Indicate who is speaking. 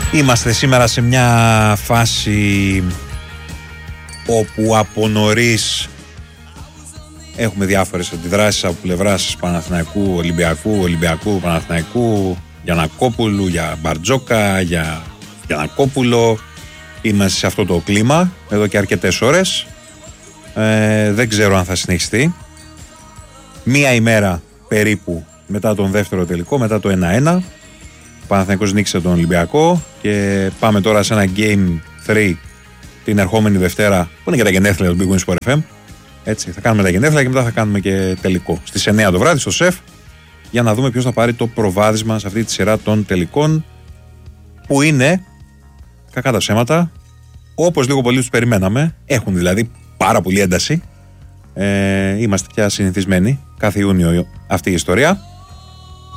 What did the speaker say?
Speaker 1: Είμαστε σήμερα σε μια φάση όπου από νωρίς έχουμε διάφορες αντιδράσεις από πλευράς Παναθηναϊκού, Ολυμπιακού, Παναθηναϊκού, Γιαννακόπουλου, για Μπαρτζόκα, για Γιαννακόπουλο. Είμαστε σε αυτό το κλίμα εδώ και αρκετές ώρες. Δεν ξέρω αν θα συνεχιστεί. Μία ημέρα περίπου μετά τον δεύτερο τελικό, μετά το 1-1, ο Παναθηναϊκός νίκησε τον Ολυμπιακό και πάμε τώρα σε ένα Game 3 την ερχόμενη Δευτέρα, που είναι και τα γενέθλια του Big Win Sport FM. Έτσι, θα κάνουμε τα γενέθλια και μετά θα κάνουμε και τελικό στις 9 το βράδυ στο ΣΕΦ, για να δούμε ποιος θα πάρει το προβάδισμα σε αυτή τη σειρά των τελικών, που είναι, κακά τα ψέματα, όπως λίγο πολύ τους περιμέναμε. Έχουν δηλαδή πάρα πολύ ένταση. Είμαστε πια συνηθισμένοι κάθε Ιούνιο αυτή η ιστορία.